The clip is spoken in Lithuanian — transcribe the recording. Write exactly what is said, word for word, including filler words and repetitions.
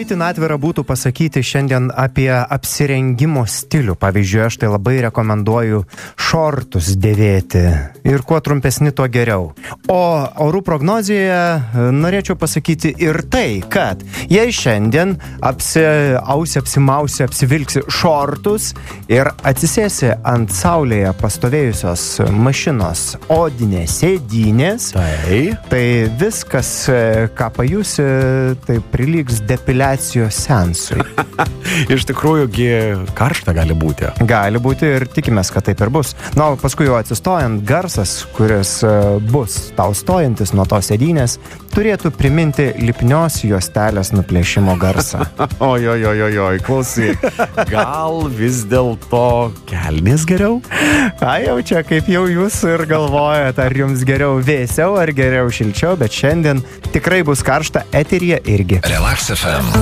Labai tin atvira būtų pasakyti šiandien apie apsirengimo stilių. Pavyzdžiui, aš tai labai rekomenduoju šortus dėvėti ir kuo trumpesni, tuo geriau. O orų prognozėje norėčiau pasakyti ir tai, kad jei šiandien apsiausi, apsimausi, apsivilksi šortus ir atsisėsi ant saulėje pastovėjusios mašinos odinės sėdynės, tai, tai viskas, ką pajusi, tai prilygs depiliacijos seansui. Iš tikrųjų, karšta gali būti. Gali būti ir tikimės, kad taip ir bus. Na, o paskui jau atsistojant, garsas, kuris bus tau stojantis nuo tos sėdynės, turėtų priminti lipnios juostelės nuplėšimo garsą. Oj, oj, oj, oj, oj, klausyk. Gal vis dėlto kelnės geriau? A, jau čia kaip jau jūs ir galvojat, ar jums geriau vėsiau, ar geriau šilčiau, bet šiandien tikrai bus karšta, eteryje irgi. Relax F M.